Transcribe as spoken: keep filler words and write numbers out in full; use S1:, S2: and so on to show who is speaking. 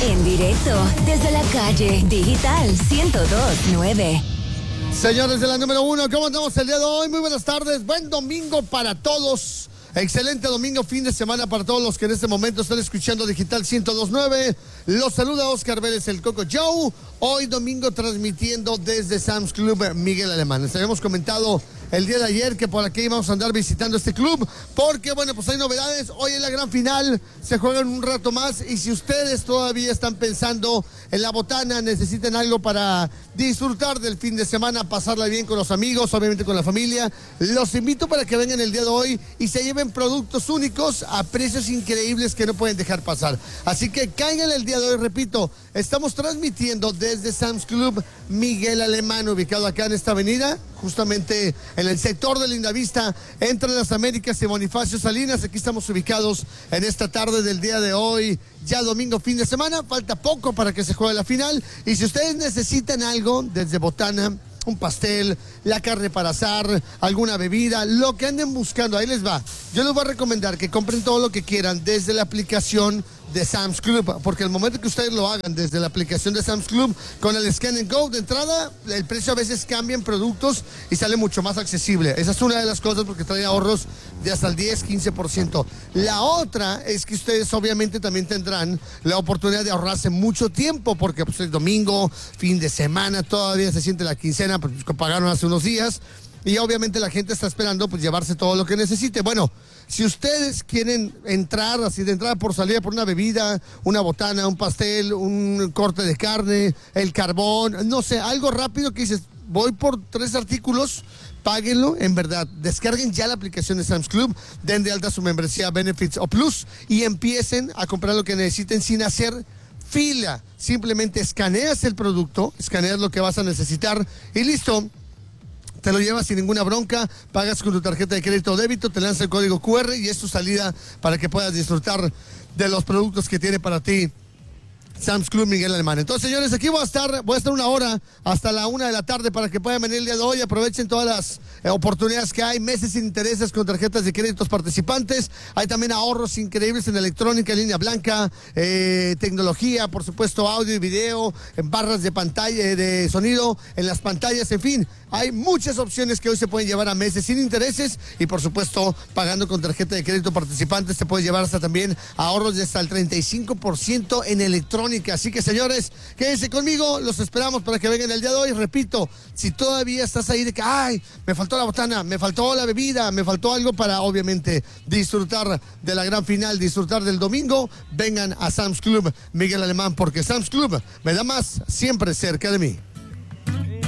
S1: En directo desde la calle Digital ciento dos punto nueve.
S2: Señores de la número uno, ¿cómo andamos el día de hoy? Muy buenas tardes, buen domingo para todos. Excelente domingo, fin de semana para todos los que en este momento están escuchando Digital ciento dos punto nueve. Los saluda Oscar Vélez, el Coco Joe. Hoy domingo transmitiendo desde Sam's Club Miguel Alemán. Les habíamos comentado el día de ayer que por aquí íbamos a andar visitando este club porque, bueno, pues hay novedades. Hoy en la gran final se juegan un rato más y si ustedes todavía están pensando en la botana, necesitan algo para disfrutar del fin de semana, pasarla bien con los amigos, obviamente con la familia, los invito para que vengan el día de hoy y se lleven productos únicos a precios increíbles que no pueden dejar pasar. Así que caigan el día de hoy, repito, estamos transmitiendo desde Sam's Club Miguel Alemán, ubicado acá en esta avenida, justamente en el sector de Lindavista, entre las Américas y Bonifacio Salinas. Aquí estamos ubicados en esta tarde del día de hoy, ya domingo, fin de semana. Falta poco para que se juegue la final. Y si ustedes necesitan algo, desde botana, un pastel, la carne para asar, alguna bebida, lo que anden buscando, ahí les va. Yo les voy a recomendar que compren todo lo que quieran desde la aplicación de Sam's Club, porque al momento que ustedes lo hagan desde la aplicación de Sam's Club, con el Scan and Go, de entrada, el precio a veces cambia en productos y sale mucho más accesible. Esa es una de las cosas porque trae ahorros de hasta el diez, quince por ciento. La otra es que ustedes obviamente también tendrán la oportunidad de ahorrarse mucho tiempo, porque pues es domingo, fin de semana, todavía se siente la quincena, pues pagaron hace unos días. Y obviamente la gente está esperando pues llevarse todo lo que necesite. Bueno, si ustedes quieren entrar así de entrada por salida por una bebida, una botana, un pastel, un corte de carne, el carbón, no sé, algo rápido que dices, voy por tres artículos, páguenlo, en verdad, descarguen ya la aplicación de Sam's Club, den de alta su membresía Benefits o Plus y empiecen a comprar lo que necesiten sin hacer fila. Simplemente escaneas el producto, escaneas lo que vas a necesitar y listo. Te lo llevas sin ninguna bronca, pagas con tu tarjeta de crédito o débito, te lanza el código cu erre y es tu salida para que puedas disfrutar de los productos que tiene para ti Sam's Club Miguel Alemán. Entonces, señores, aquí voy a estar, voy a estar una hora hasta la una de la tarde para que puedan venir el día de hoy. Aprovechen todas las eh, oportunidades que hay, meses sin intereses con tarjetas de créditos participantes. Hay también ahorros increíbles en electrónica, en línea blanca, eh, tecnología, por supuesto, audio y video, en barras de pantalla, de sonido, en las pantallas, en fin. Hay muchas opciones que hoy se pueden llevar a meses sin intereses y, por supuesto, pagando con tarjeta de crédito participantes, te puedes llevar hasta también ahorros de hasta el treinta y cinco por ciento en electrónica. Así que, señores, quédense conmigo, los esperamos para que vengan el día de hoy. Repito, si todavía estás ahí de que, ay, me faltó la botana, me faltó la bebida, me faltó algo para, obviamente, disfrutar de la gran final, disfrutar del domingo, vengan a Sam's Club Miguel Alemán, porque Sam's Club me da más siempre cerca de mí.